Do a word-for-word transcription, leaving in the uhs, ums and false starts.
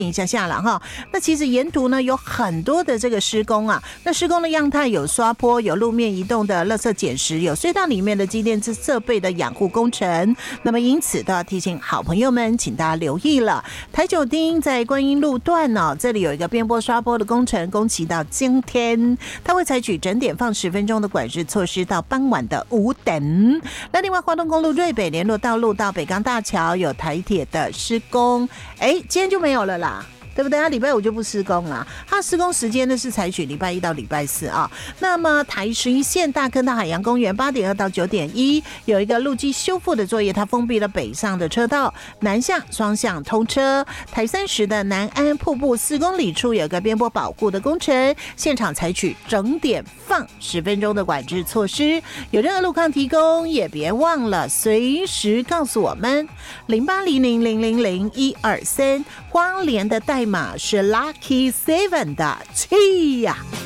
一下下了哈，那其实沿途呢有很多的这个施工啊，那施工的样态有刷坡，有路面移动的垃圾捡拾，有隧道里面的机电设备的养护工程。那么因此都要提醒好朋友们，请大家留意了。台九丁在观音路段呢、哦，这里有一个边坡刷坡的工程，工期到今天，它会采取整点放十分钟的管制措施，到傍晚的五点。那另外，花东公路瑞北联络道路到北港大桥有台铁的施工，哎，今天就没有了啦。对不对？它礼拜五就不施工了，它施工时间呢是采取礼拜一到礼拜四啊。那么台十一线大坑到海洋公园八点二到九点一有一个路基修复的作业，它封闭了北上的车道，南下双向通车。台三十的南安瀑布四公里处有一个边坡保护的工程，现场采取整点放十分钟的管制措施。有任何路况提供，也别忘了随时告诉我们零八零零零零零一二三，花莲的代码是 Lucky Seven 的七呀、啊。